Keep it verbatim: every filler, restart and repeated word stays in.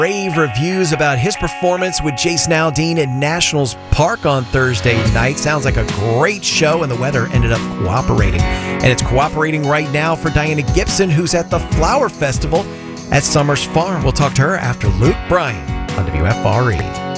Rave reviews about his performance with Jason Aldean at Nationals Park on Thursday night. Sounds like a great show, and the weather ended up cooperating. And it's cooperating right now for Diana Gibson, who's at the Flower Festival at Summers Farm. We'll talk to her after Luke Bryan on W F R E.